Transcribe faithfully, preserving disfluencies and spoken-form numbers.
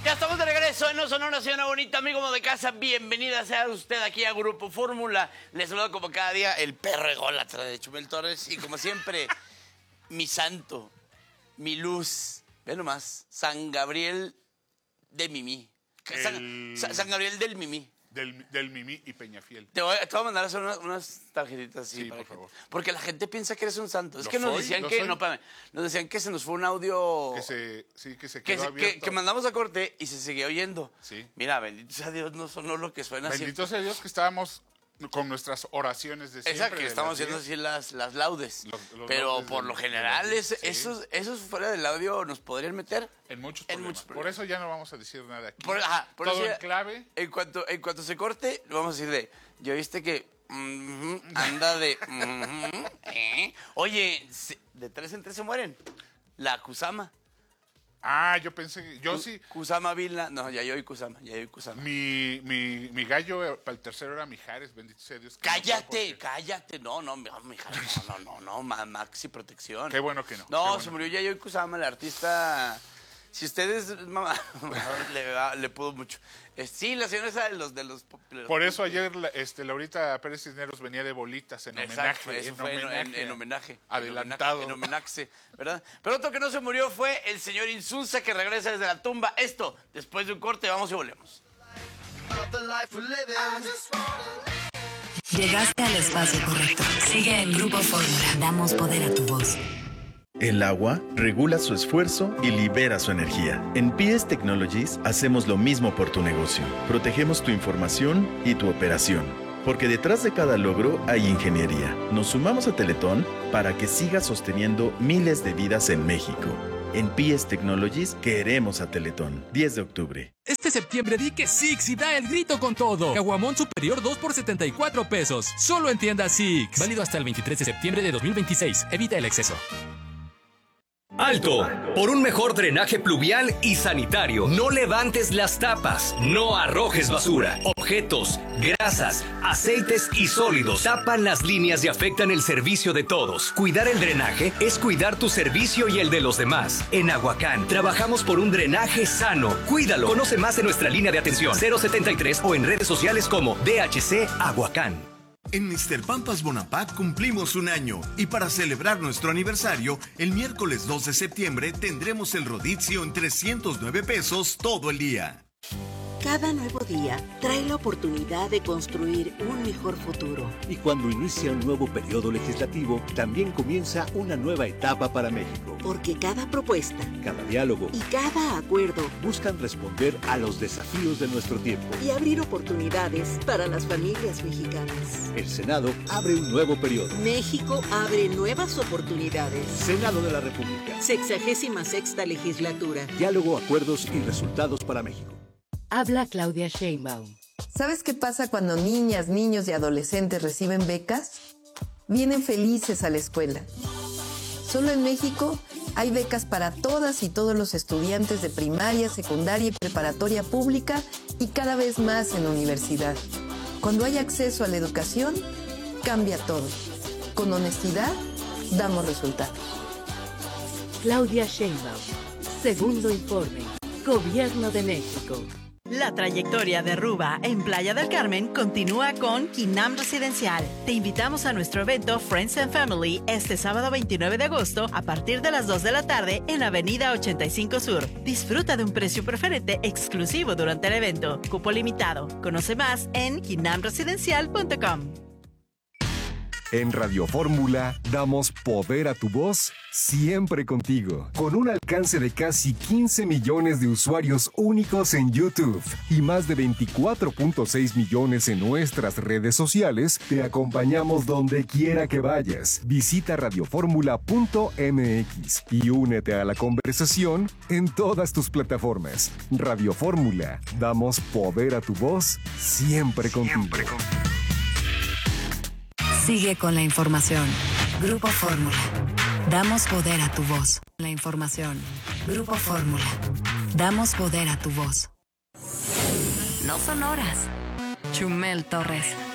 Ya estamos de regreso en No Sonora, señora bonita, amigo de casa. Bienvenida sea usted aquí a Grupo Fórmula. Les saludo como cada día el perro ególatra de Chumel Torres. Y como siempre, mi santo, mi luz. Ve nomás, San Gabriel de Mimí. El... San, San Gabriel del Mimí. Del, del Mimí y Peñafiel. Te voy, te voy a mandar a hacer unas, unas tarjetitas así. Sí, para por que, favor. porque la gente piensa que eres un santo. Es ¿Lo que nos soy? decían ¿Lo que, soy? no, espérame, nos decían que se nos fue un audio... Que se, sí, que se que, quedó se- abierto. que, que mandamos a corte y se seguía oyendo. Sí. Mira, bendito sea Dios, no sonó lo que suena así. Bendito sea Dios que estábamos con nuestras oraciones de siempre. Exacto, que de estamos las haciendo diez. así las, las laudes. Los- los Pero laudes por de- lo de general, las diez, es- sí. esos, esos fuera del audio nos podrían meter. En muchos En problemas. muchos Por problemas. eso ya no vamos a decir nada aquí. Por, ajá, por Todo eso en ya- clave. En cuanto, en cuanto se corte, vamos a decir de, ¿ya viste que mm, anda de... mm, eh? Oye, se- de tres en tres se mueren. La Kusama. Ah, yo pensé que... Yo Ku- sí... Kusama Vilna. No, Yayoi Kusama, Yayoi Kusama. Mi, mi, mi gallo eh, para el tercero era Mijares, bendito sea Dios. que no sé Cállate, por qué. cállate. No, no, mi- mi hija, no, no, no, no, ma- Maxi Protección. Qué bueno que no. No, qué bueno se murió Yayoi Kusama, el artista. Si ustedes, mamá, le, va- le pudo mucho. Eh, sí, la señora esa de los de los. de los- Por eso ayer la- este, Laurita Pérez Cisneros venía de bolitas en Exacto, homenaje. eso en fue en, homenaje. en- en homenaje. Adelantado. En homenaje, ¿verdad? Pero otro que no se murió fue el señor Insulza, que regresa desde la tumba. Esto, después de un corte, vamos y volvemos. Llegaste al espacio correcto. Sigue en Grupo Fórmula. Damos poder a tu voz. El agua regula su esfuerzo y libera su energía. En P S Technologies hacemos lo mismo por tu negocio. Protegemos tu información y tu operación. Porque detrás de cada logro hay ingeniería. Nos sumamos a Teletón para que sigas sosteniendo miles de vidas en México. En P S Technologies queremos a Teletón. diez de octubre. Este septiembre di que Six y da el grito con todo. Caguamón superior dos por setenta y cuatro pesos. Solo en tienda Six. Válido hasta el veintitrés de septiembre de dos mil veintiséis. Evita el exceso. ¡Alto! Por un mejor drenaje pluvial y sanitario, no levantes las tapas, no arrojes basura. Objetos, grasas, aceites y sólidos tapan las líneas y afectan el servicio de todos. Cuidar el drenaje es cuidar tu servicio y el de los demás. En Aguacán, trabajamos por un drenaje sano. Cuídalo. Conoce más en nuestra línea de atención cero setenta y tres o en redes sociales como D H C Aguacán. En mister Pampas Bonaparte cumplimos un año y para celebrar nuestro aniversario, el miércoles dos de septiembre tendremos el Rodizio en trescientos nueve pesos todo el día. Cada nuevo día trae la oportunidad de construir un mejor futuro. Y cuando inicia un nuevo periodo legislativo, también comienza una nueva etapa para México. Porque cada propuesta Cada diálogo y cada acuerdo buscan responder a los desafíos de nuestro tiempo. y abrir oportunidades para las familias mexicanas. El Senado abre un nuevo periodo. México abre nuevas oportunidades. Senado de la República. Sexagésima sexta legislatura. Diálogo, acuerdos y resultados para México. Habla Claudia Sheinbaum. ¿Sabes qué pasa cuando niñas, niños y adolescentes reciben becas? Vienen felices a la escuela. Solo en México hay becas para todas y todos los estudiantes de primaria, secundaria y preparatoria pública y cada vez más en la universidad. Cuando hay acceso a la educación, cambia todo. Con honestidad, damos resultados. Claudia Sheinbaum. Segundo informe. Gobierno de México. La trayectoria de Ruba en Playa del Carmen continúa con Quinam Residencial. Te invitamos a nuestro evento Friends and Family este sábado veintinueve de agosto a partir de las dos de la tarde en Avenida ochenta y cinco Sur. Disfruta de un precio preferente exclusivo durante el evento. Cupo limitado. Conoce más en quinam residencial punto com. En Radio Fórmula damos poder a tu voz siempre contigo. Con un alcance de casi quince millones de usuarios únicos en YouTube y más de veinticuatro punto seis millones en nuestras redes sociales, te acompañamos donde quiera que vayas. Visita radioformula punto m x y únete a la conversación en todas tus plataformas. Radio Fórmula, damos poder a tu voz siempre contigo. Siempre contigo. Sigue con la información. Grupo Fórmula. Damos poder a tu voz. La información. Grupo Fórmula. Damos poder a tu voz. No son horas. Chumel Torres.